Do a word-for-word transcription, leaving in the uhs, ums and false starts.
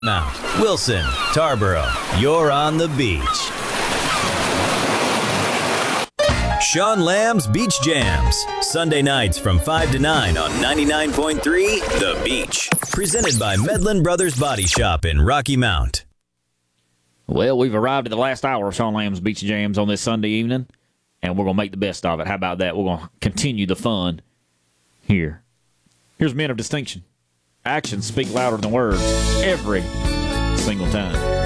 Mount, Wilson, Tarboro, you're on the beach. Sean Lamb's Beach Jams, Sunday nights from five to nine on ninety-nine point three The Beach. Presented by Medlin Brothers Body Shop in Rocky Mount. Well, we've arrived at the last hour of Sean Lamb's Beach Jams on this Sunday evening, and we're going to make the best of it. How about that? We're going to continue the fun here. Here's Men of Distinction. Actions speak louder than words every single time.